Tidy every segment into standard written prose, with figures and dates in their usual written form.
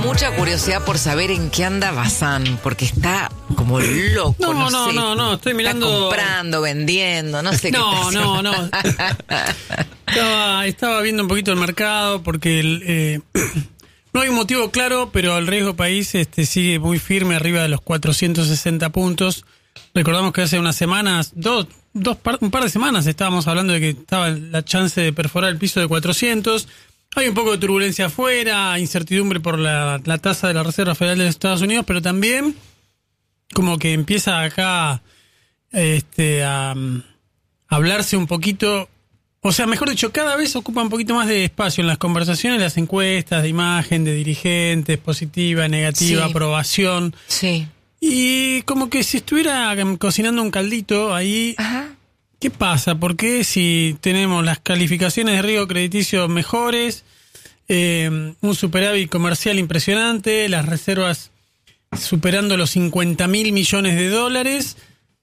mucha curiosidad por saber en qué anda Bazán, porque está como loco. No, estoy mirando. Está comprando, vendiendo, no sé qué está haciendo. Estaba viendo un poquito el mercado porque no hay un motivo claro, pero el riesgo país sigue muy firme arriba de los 460 puntos. Recordamos que hace unas semanas, un par de semanas estábamos hablando de que estaba la chance de perforar el piso de 400. Hay un poco de turbulencia afuera, incertidumbre por la tasa de la Reserva Federal de los Estados Unidos, pero también como que empieza acá a hablarse un poquito, o sea, mejor dicho, cada vez ocupa un poquito más de espacio en las conversaciones, las encuestas de imagen, de dirigentes, positiva, negativa, Sí. aprobación. Sí. Y como que si estuviera cocinando un caldito ahí, Ajá. ¿qué pasa? ¿Por qué si tenemos las calificaciones de riesgo crediticio mejores, un superávit comercial impresionante, las reservas superando los 50.000 millones de dólares,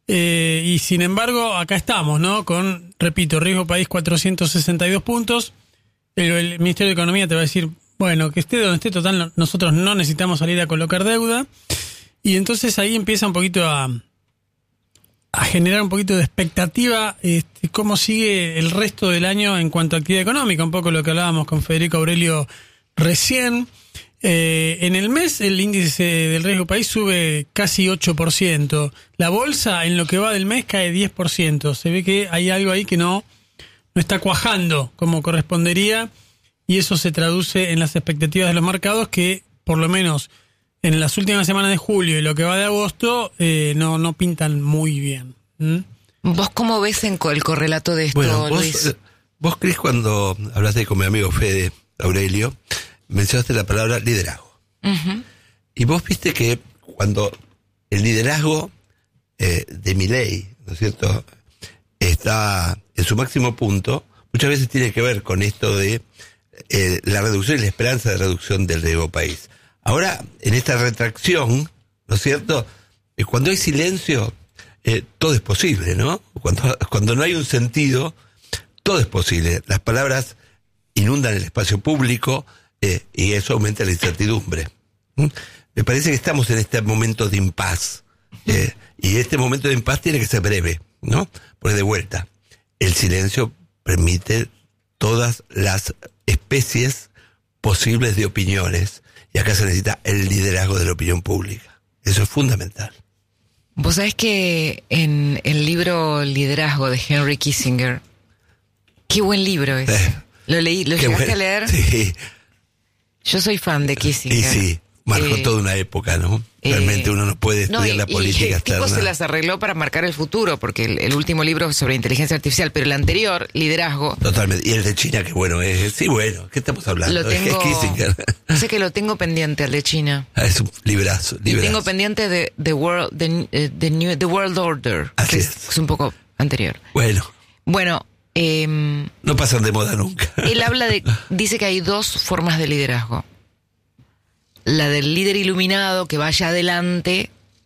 y sin embargo acá estamos, ¿no? Con, repito, riesgo país 462 puntos, el Ministerio de Economía te va a decir, bueno, que esté donde esté, total, nosotros no necesitamos salir a colocar deuda, y entonces ahí empieza un poquito a generar un poquito de expectativa cómo sigue el resto del año en cuanto a actividad económica, un poco lo que hablábamos con Federico Aurelio recién. En el mes el índice del riesgo país sube casi 8%. La bolsa en lo que va del mes cae 10%. Se ve que hay algo ahí que no está cuajando como correspondería, y eso se traduce en las expectativas de los mercados que, por lo menos en las últimas semanas de julio y lo que va de agosto, no pintan muy bien. ¿Vos cómo ves el correlato de esto, Bueno, Luis? vos, Cris, cuando hablaste con mi amigo Fede Aurelio, mencionaste la palabra liderazgo. Uh-huh. Y vos viste que cuando el liderazgo de Milei, ¿no es cierto?, está en su máximo punto, muchas veces tiene que ver con esto de la reducción y la esperanza de reducción del riesgo país. Ahora, en esta retracción, ¿no es cierto?, cuando hay silencio, todo es posible, ¿no? Cuando no hay un sentido, todo es posible. Las palabras inundan el espacio público y eso aumenta la incertidumbre. Me parece que estamos en este momento de impas. Y este momento de impas tiene que ser breve, ¿no? Porque de vuelta, el silencio permite todas las especies posibles de opiniones. Y acá se necesita el liderazgo de la opinión pública. Eso es fundamental. Vos sabés que en el libro Liderazgo de Henry Kissinger, qué buen libro es. Lo leí, ¿lo llegaste a leer? Sí. Yo soy fan de Kissinger. Y sí, marcó toda una época, ¿no? Realmente uno no puede estudiar la política el externa. tipo se las arregló para marcar el futuro, porque el último libro es sobre inteligencia artificial, pero el anterior, Liderazgo... Totalmente. Y el de China, que bueno, sí, bueno, ¿qué estamos hablando? Lo tengo, es Kissinger. Sé que lo tengo pendiente, el de China. Es un librazo. Y tengo pendiente de The World Order, Así que es. es un poco anterior. Bueno, no pasan de moda nunca. Él dice que hay dos formas de liderazgo. La del líder iluminado que vaya adelante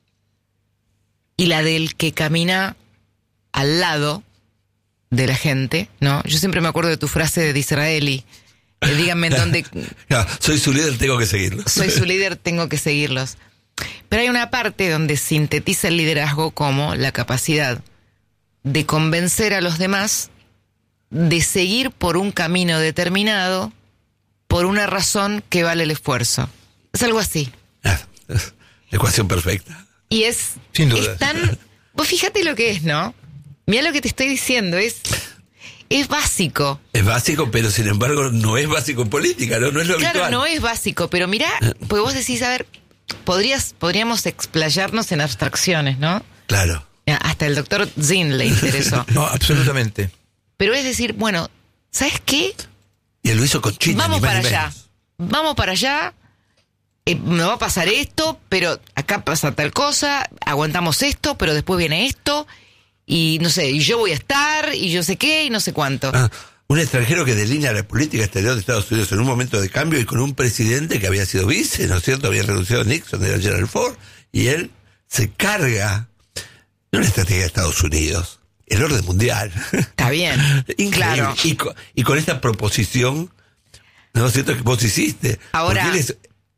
y la del que camina al lado de la gente, ¿no? Yo siempre me acuerdo de tu frase de Disraeli. Díganme en dónde... Soy su líder, tengo que seguirlos. Soy su líder, tengo que seguirlos. Pero hay una parte donde sintetiza el liderazgo como la capacidad de convencer a los demás de seguir por un camino determinado por una razón que vale el esfuerzo. Es algo así. La ecuación perfecta. Y es... Sin duda. Es tan... Vos fíjate lo que es, ¿no? Mirá lo que te estoy diciendo, es básico. Es básico, pero sin embargo no es básico en política, ¿no? No es lo habitual. Claro, no es básico, pero mirá, porque vos decís, a ver, podríamos explayarnos en abstracciones, ¿no? Claro. Hasta el doctor Zinn le interesó. No, absolutamente. Pero es decir, bueno, ¿sabes qué? Y él lo hizo con China. Vamos ni más para ni allá. menos. Vamos para allá. Me va a pasar esto, pero acá pasa tal cosa. Aguantamos esto, pero después viene esto. Y no sé, y yo voy a estar, y yo sé qué, y no sé cuánto. Un extranjero que delinea la política exterior de Estados Unidos en un momento de cambio y con un presidente que había sido vice, ¿no es cierto? Había renunciado a Nixon, era Gerald Ford. Y él se carga, no la estrategia de Estados Unidos, el orden mundial. Está bien, claro. Y con esta proposición, ¿no es cierto?, que vos hiciste. Ahora, porque él es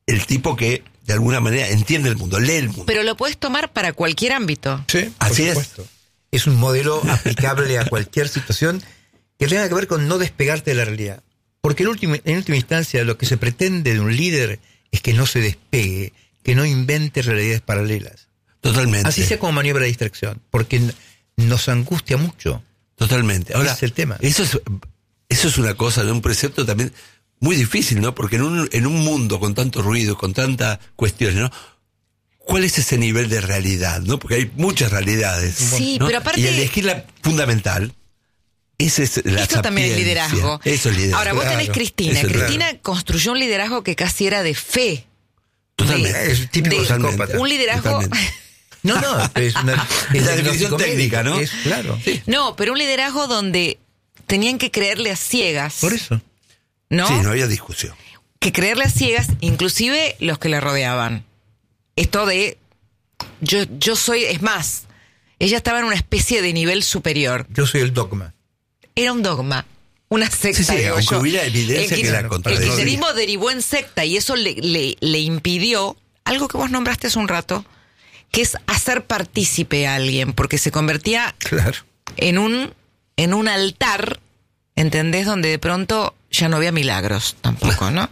el tipo que de alguna manera entiende el mundo, lee el mundo. Pero lo puedes tomar para cualquier ámbito. Sí, Así por es. supuesto. Es un modelo aplicable a cualquier situación que tenga que ver con no despegarte de la realidad. Porque en última instancia lo que se pretende de un líder es que no se despegue, que no invente realidades paralelas. Totalmente. Así sea como maniobra de distracción, porque nos angustia mucho. Totalmente. Ahora, Ese es el tema. Eso es una cosa, de un precepto también muy difícil, ¿no? Porque en un mundo con tanto ruido, con tantas cuestiones, ¿no? ¿Cuál es ese nivel de realidad, no? Porque hay muchas realidades. Sí, ¿no? pero aparte... Y elegir la fundamental, esa es la Esto también es sapiencia. liderazgo. Eso es liderazgo. Ahora, vos tenés Claro. Cristina. Eso es Cristina construyó un liderazgo que casi era de fe. Totalmente. Es típico de- psicópata. Un liderazgo... Totalmente. No, pero es una... Es la definición técnica, ¿no? Es, claro. Sí. No, pero un liderazgo donde tenían que creerle a ciegas. Por eso. ¿No? Sí, no había discusión. Que creerle a ciegas, inclusive los que le rodeaban. Esto de... Yo soy... Es más, ella estaba en una especie de nivel superior. Yo soy el dogma. Era un dogma. Una secta, Sí, sí, digo aunque yo. hubiera evidencia El que la el contradecía. kirchnerismo derivó en secta y eso le impidió algo que vos nombraste hace un rato, que es hacer partícipe a alguien, porque se convertía Claro. en un altar, ¿entendés? Donde de pronto ya no había milagros tampoco, ¿no?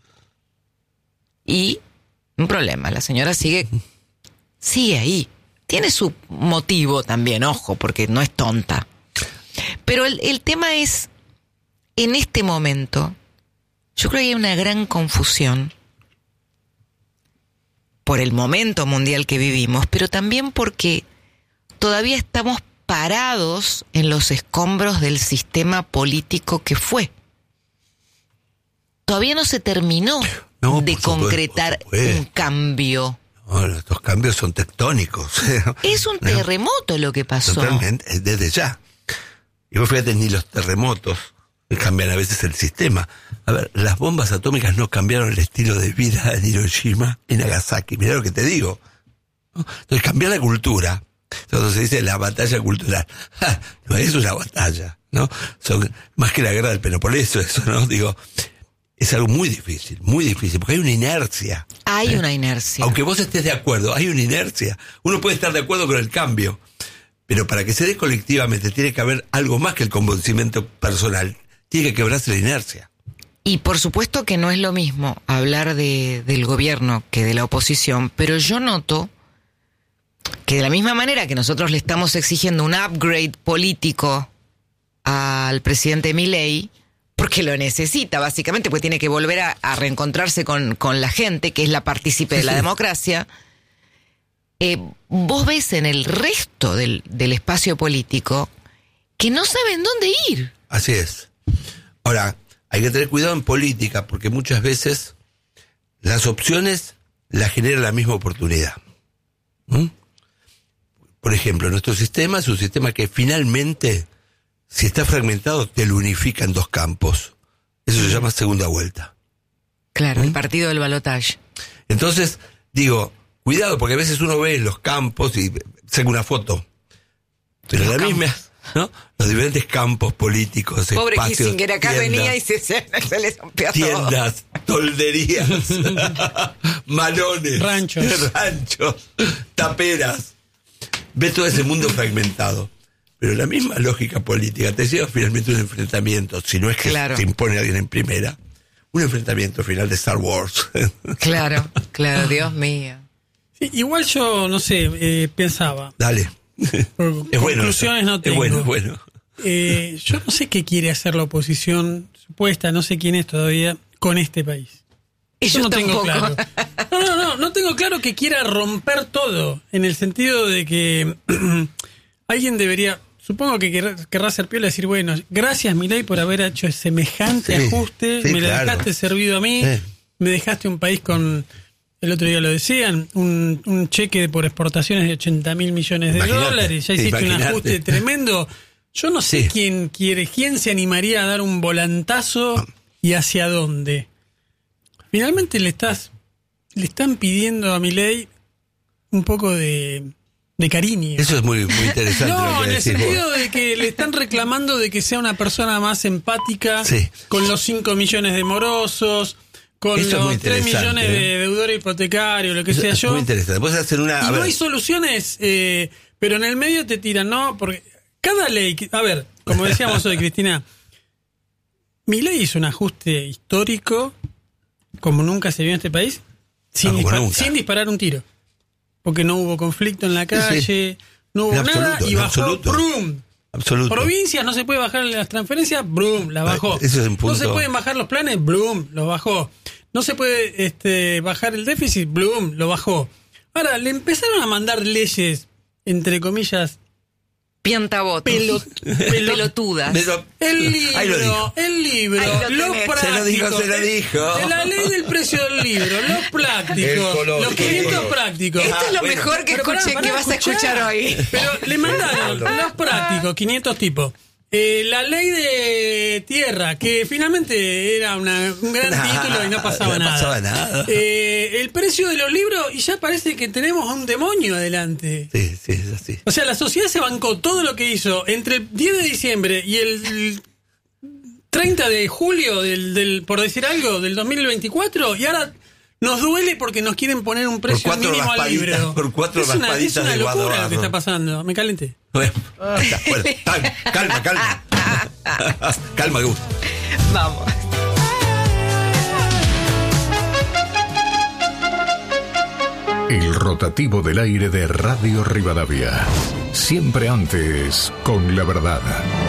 Y un problema, la señora sigue ahí. Tiene su motivo también, ojo, porque no es tonta. Pero el tema es, en este momento, yo creo que hay una gran confusión por el momento mundial que vivimos, pero también porque todavía estamos parados en los escombros del sistema político que fue. Todavía no se terminó No, de por supuesto, concretar por supuesto. un cambio. No, estos cambios son tectónicos. Es un terremoto lo que pasó. Totalmente, desde ya. Y vos fíjate, ni los terremotos cambian a veces el sistema. A ver, las bombas atómicas no cambiaron el estilo de vida en Hiroshima y Nagasaki. Mirá lo que te digo. ¿No? Entonces, cambiar la cultura. Entonces se dice la batalla cultural. ¡Ja! No es una batalla, ¿no? Son más que la guerra del Peloponeso, eso, ¿no? Digo, es algo muy difícil, porque hay una inercia. Hay una inercia. Aunque vos estés de acuerdo, hay una inercia. Uno puede estar de acuerdo con el cambio, pero para que se dé colectivamente tiene que haber algo más que el convencimiento personal. Tiene que quebrarse la inercia. Y por supuesto que no es lo mismo hablar del gobierno que de la oposición, pero yo noto que de la misma manera que nosotros le estamos exigiendo un upgrade político al presidente Milei, porque lo necesita básicamente, porque tiene que volver a reencontrarse con la gente, que es la partícipe de la democracia, vos ves en el resto del espacio político que no saben dónde ir. Así es. Ahora, hay que tener cuidado en política, porque muchas veces las opciones las genera la misma oportunidad. ¿Mm? Por ejemplo, nuestro sistema es un sistema que finalmente, si está fragmentado, te lo unifica en dos campos. Eso se llama segunda vuelta. Claro, el partido del balotaje. Entonces, digo, cuidado, porque a veces uno ve los campos y saca una foto. Pero Los la campos. misma, ¿no? Los diferentes campos políticos, Pobre espacios, Kissinger acá tiendas, venía y se les rompió todo. tiendas, tolderías, malones, Ranchos. taperas. Ves todo ese mundo fragmentado. Pero la misma lógica política te lleva finalmente a un enfrentamiento, si no es que Claro. te impone alguien en primera, un enfrentamiento final de Star Wars. Claro, Dios mío. Sí, igual yo, no sé, pensaba. Dale. Por Es bueno. conclusiones eso. no tengo. Es bueno. Yo no sé qué quiere hacer la oposición supuesta, no sé quién es todavía, con este país. Y yo no tengo tampoco. claro. No tengo claro que quiera romper todo, en el sentido de que alguien debería, supongo que querrá ser piola y decir, bueno, gracias Milei por haber hecho semejante Sí, ajuste, sí, me lo claro. dejaste servido a mí, me dejaste un país con, el otro día lo decían, un cheque por exportaciones de 80.000 millones de Imagínate, dólares, ya hiciste un imagínate. ajuste tremendo. Yo no sé Sí. quién se animaría a dar un volantazo y hacia dónde. Finalmente le están pidiendo a Milei un poco de cariño. Eso es muy, muy interesante No, lo en que el decís vos. sentido de que le están reclamando de que sea una persona más empática, Sí. con los 5 millones de morosos, con Eso es muy los 3 interesante, millones de deudores hipotecarios, lo que Eso sea es yo. muy interesante. Puedes hacer una... Y a no ver, hay soluciones, pero en el medio te tiran, ¿no? Porque cada ley... A ver, como decíamos hoy, Cristina, Milei hizo un ajuste histórico, como nunca se vio en este país, sin disparar un tiro. Porque no hubo conflicto en la calle, no hubo nada, y bajó, ¡brum! Absoluto. Provincias no se puede bajar las transferencias, ¡brum! La bajó. Ese es un punto. No se pueden bajar los planes, ¡brum! Lo bajó. No se puede bajar el déficit, ¡brum! Lo bajó. Ahora, le empezaron a mandar leyes, entre comillas, Piantabotos. Pelotudas. el libro, los prácticos. Se lo dijo. La ley del precio del libro, los prácticos, los 500 prácticos. Esto es lo mejor que escuché, que vas a escuchar hoy. Pero le mandaron los prácticos, 500 tipos. La ley de tierra, que finalmente era un gran título y no pasaba nada. El precio de los libros, y ya parece que tenemos a un demonio adelante. Sí, es así. O sea, la sociedad se bancó todo lo que hizo entre el 10 de diciembre y el 30 de julio del por decir algo, del 2024, y ahora nos duele porque nos quieren poner un precio mínimo al libro. Por 4 raspaditas es una de locura Guadalajara. lo que está pasando. Me calenté. Bueno, calma. Calma, Gus. Vamos. El rotativo del aire de Radio Rivadavia. Siempre antes con la verdad.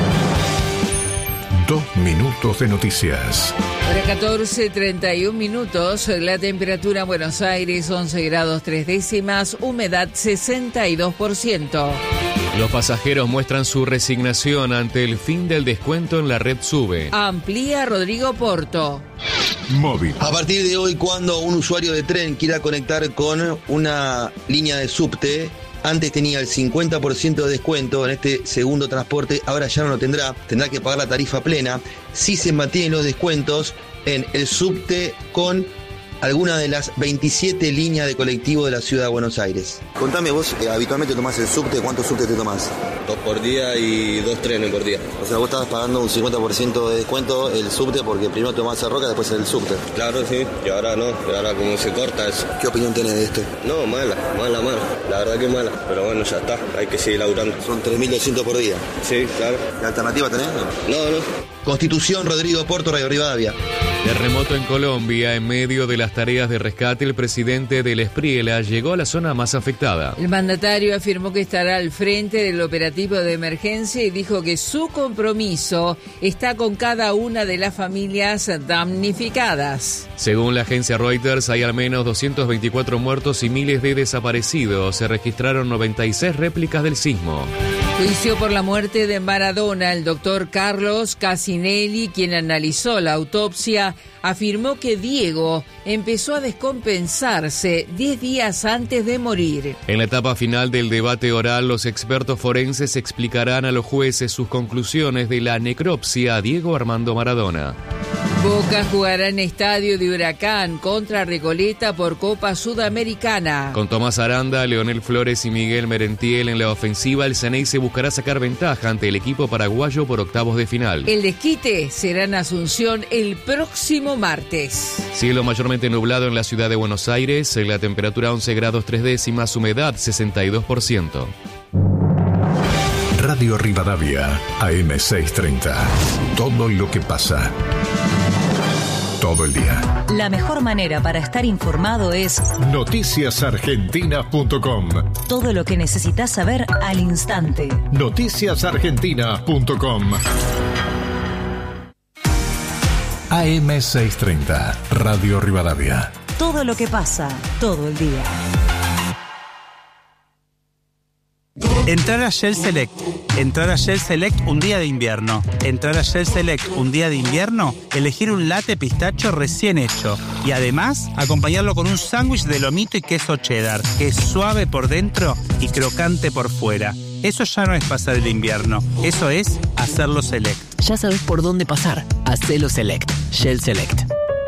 2 minutos de noticias. Hora 14:31 minutos. La temperatura en Buenos Aires 11 grados 3 décimas, humedad 62%. Los pasajeros muestran su resignación ante el fin del descuento en la red SUBE. Amplía Rodrigo Porto. Móvil. A partir de hoy, cuando un usuario de tren quiera conectar con una línea de subte, antes tenía el 50% de descuento en este segundo transporte, ahora ya no lo tendrá que pagar la tarifa plena si se mantienen los descuentos en el subte con alguna de las 27 líneas de colectivo de la ciudad de Buenos Aires. Contame, vos habitualmente tomás el subte, ¿cuántos subtes te tomás? 2 por día y 2 trenes por día. O sea, vos estabas pagando un 50% de descuento el subte porque primero tomás el Roca, después el subte. Claro, sí, y ahora no, y ahora como se corta eso. ¿Qué opinión tenés de esto? No, mala, la verdad que mala, pero bueno, ya está, hay que seguir laburando. Son 3.200 por día. Sí, claro. ¿Qué alternativa tenés? No. Constitución, Rodrigo Porto, Radio Rivadavia. Terremoto en Colombia. En medio de las tareas de rescate, el presidente del Espriela llegó a la zona más afectada. El mandatario afirmó que estará al frente del operativo de emergencia y dijo que su compromiso está con cada una de las familias damnificadas. Según la agencia Reuters, hay al menos 224 muertos y miles de desaparecidos. Se registraron 96 réplicas del sismo. Juicio por la muerte de Maradona. El doctor Carlos Casinelli, quien analizó la autopsia, afirmó que Diego empezó a descompensarse 10 días antes de morir. En la etapa final del debate oral, los expertos forenses explicarán a los jueces sus conclusiones de la necropsia a Diego Armando Maradona. Boca jugará en Estadio de Huracán contra Recoleta por Copa Sudamericana. Con Tomás Aranda, Leonel Flores y Miguel Merentiel en la ofensiva, el Ceneice buscará sacar ventaja ante el equipo paraguayo por octavos de final. El desquite será en Asunción el próximo martes. Cielo mayormente nublado en la ciudad de Buenos Aires, la temperatura 11 grados 3 décimas, humedad 62%. Radio Rivadavia, AM630. Todo lo que pasa. Todo el día. La mejor manera para estar informado es noticiasargentina.com. Todo lo que necesitas saber al instante. Noticiasargentina.com. AM630, Radio Rivadavia. Todo lo que pasa, todo el día. Entrar a Shell Select. Entrar a Shell Select un día de invierno. Entrar a Shell Select un día de invierno, elegir un latte pistacho recién hecho. Y además, acompañarlo con un sándwich de lomito y queso cheddar, que es suave por dentro y crocante por fuera. Eso ya no es pasar el invierno, eso es hacerlo Select. Ya sabes por dónde pasar. Hacelo Select. Shell Select.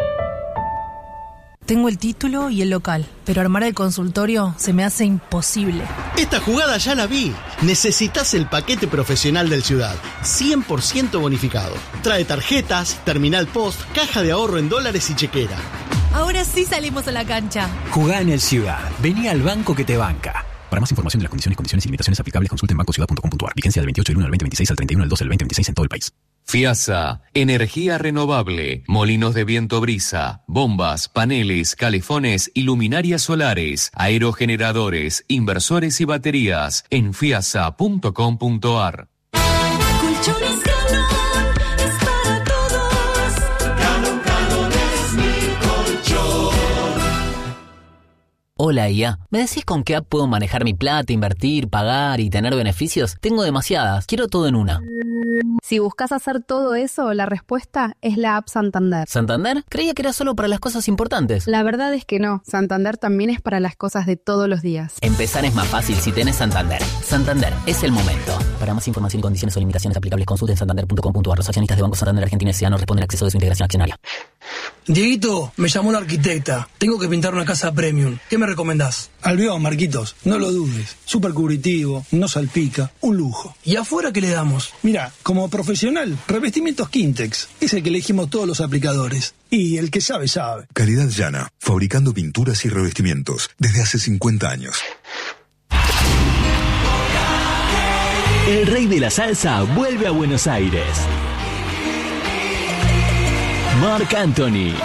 Tengo el título y el local, pero armar el consultorio se me hace imposible. Esta jugada ya la vi. Necesitas el paquete profesional del Ciudad, 100% bonificado. Trae tarjetas, terminal post, caja de ahorro en dólares y chequera. Ahora sí salimos a la cancha. Jugá en el Ciudad. Vení al banco que te banca. Para más información de las condiciones y limitaciones aplicables, consulte en bancociudad.com.ar. Vigencia del 28 del 1 al 2026 al 31 del 12 del 2026 en todo el país. FIASA, energía renovable, molinos de viento brisa, bombas, paneles, calefones y luminarias solares, aerogeneradores, inversores y baterías en fiasa.com.ar. Colchones Galón es para todos. Galón es mi colchón. Hola IA, ¿me decís con qué app puedo manejar mi plata, invertir, pagar y tener beneficios? Tengo demasiadas, quiero todo en una. Si buscas hacer todo eso, la respuesta es la app Santander. ¿Santander? Creía que era solo para las cosas importantes. La verdad es que no. Santander también es para las cosas de todos los días. Empezar es más fácil si tenés Santander. Santander, es el momento. Para más información y condiciones o limitaciones aplicables, consulte en santander.com.ar. Los accionistas de Banco Santander Argentina S.A. no responden al acceso de su integración accionaria. Dieguito, me llamó una arquitecta. Tengo que pintar una casa premium. ¿Qué me recomendás? Albión, Marquitos, no lo dudes. Súper cubritivo, no salpica, un lujo. ¿Y afuera qué le damos? Mira, como profesional, revestimientos Quintex. Es el que elegimos todos los aplicadores. Y el que sabe, sabe. Calidad Llana, fabricando pinturas y revestimientos desde hace 50 años. El rey de la salsa vuelve a Buenos Aires. Marc Anthony.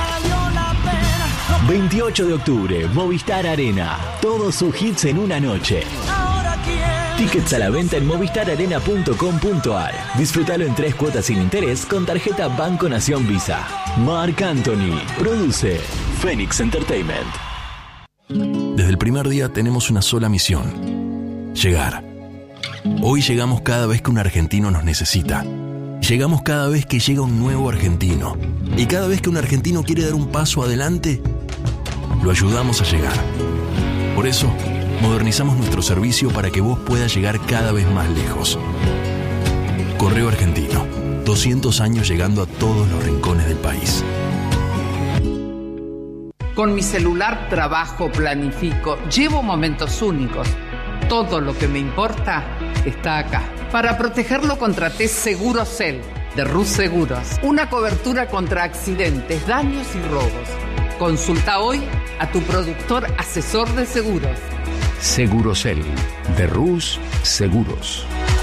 28 de octubre, Movistar Arena. Todos sus hits en una noche. Tickets a la venta en movistararena.com.ar. Disfrútalo en 3 cuotas sin interés con tarjeta Banco Nación Visa. Marc Anthony. Produce Phoenix Entertainment. Desde el primer día tenemos una sola misión: llegar. Hoy llegamos cada vez que un argentino nos necesita. Llegamos cada vez que llega un nuevo argentino. Y cada vez que un argentino quiere dar un paso adelante, lo ayudamos a llegar. Por eso, modernizamos nuestro servicio para que vos puedas llegar cada vez más lejos. Correo Argentino. 200 años llegando a todos los rincones del país. Con mi celular trabajo, planifico, llevo momentos únicos. Todo lo que me importa está acá. Para protegerlo contraté Segurocel de Rus Seguros. Una cobertura contra accidentes, daños y robos. Consulta hoy a tu productor asesor de seguros. Segurocel de Rus Seguros.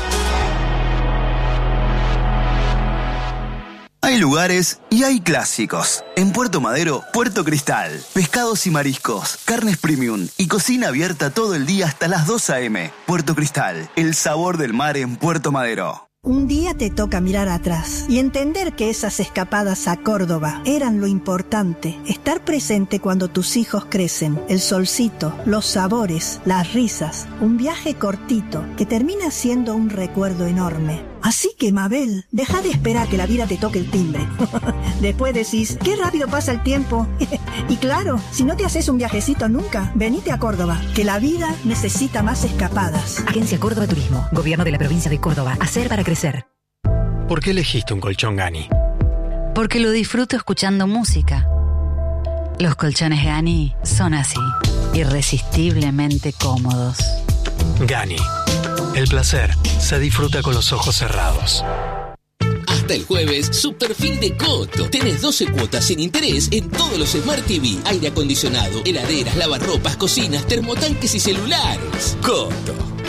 Hay lugares y hay clásicos. En Puerto Madero, Puerto Cristal. Pescados y mariscos, carnes premium y cocina abierta todo el día hasta las 2 a.m. Puerto Cristal, el sabor del mar en Puerto Madero. Un día te toca mirar atrás y entender que esas escapadas a Córdoba eran lo importante. Estar presente cuando tus hijos crecen, el solcito, los sabores, las risas. Un viaje cortito que termina siendo un recuerdo enorme. Así que, Mabel, deja de esperar que la vida te toque el timbre. Después decís, qué rápido pasa el tiempo. Y claro, si no te haces un viajecito nunca, venite a Córdoba, que la vida necesita más escapadas. Agencia Córdoba Turismo, Gobierno de la Provincia de Córdoba. Hacer para crecer. ¿Por qué elegiste un colchón Gani? Porque lo disfruto escuchando música. Los colchones Gani son así, irresistiblemente cómodos. Gani. El placer se disfruta con los ojos cerrados. Hasta el jueves, super fin de Coto. Tenés 12 cuotas sin interés en todos los Smart TV, aire acondicionado, heladeras, lavarropas, cocinas, termotanques y celulares. Coto.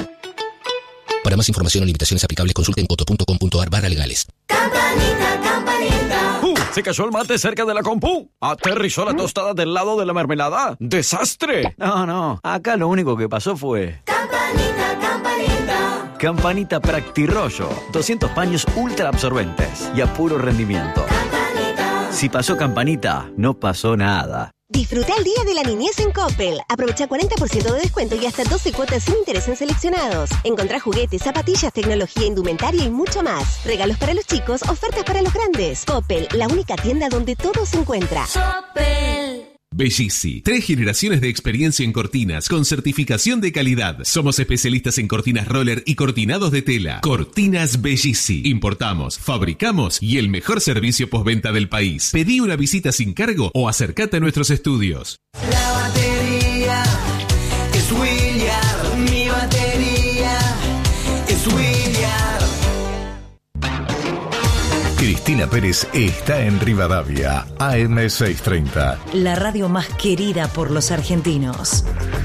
Para más información o limitaciones aplicables, consulte en coto.com.ar/legales. Campanita, campanita. Se cayó el mate cerca de la compu. Aterrizó la tostada del lado de la mermelada. ¡Desastre! No, acá lo único que pasó fue... Campanita, campanita. Campanita Practirollo. 200 paños ultra absorbentes y a puro rendimiento. Campanita. Si pasó Campanita, no pasó nada. Disfruta el Día de la Niñez en Coppel. Aprovecha 40% de descuento y hasta 12 cuotas sin interés en seleccionados. Encontrá juguetes, zapatillas, tecnología, indumentaria y mucho más. Regalos para los chicos, ofertas para los grandes. Coppel, la única tienda donde todo se encuentra. Coppel. Bellissi, 3 generaciones de experiencia en cortinas con certificación de calidad. Somos especialistas en cortinas roller y cortinados de tela. Cortinas Bellissi. Importamos, fabricamos y el mejor servicio postventa del país. Pedí una visita sin cargo o acércate a nuestros estudios. La batería es William. Mi batería es William. Cristina Pérez está en Rivadavia, AM630. La radio más querida por los argentinos.